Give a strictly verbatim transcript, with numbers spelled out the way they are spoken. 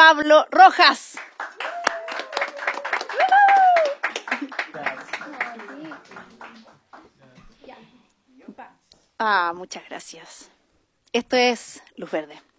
Pablo Rojas. Ah, muchas gracias. Esto es Luz Verde.